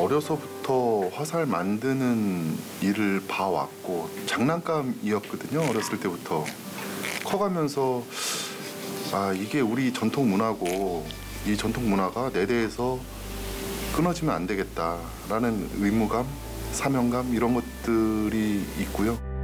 어려서부터 화살 만드는 일을 봐왔고 장난감이었거든요. 어렸을 때부터. 커가면서 이게 우리 전통 문화고 이 전통 문화가 내 대에서 끊어지면 안 되겠다라는 의무감, 사명감 이런 것들이 있고요.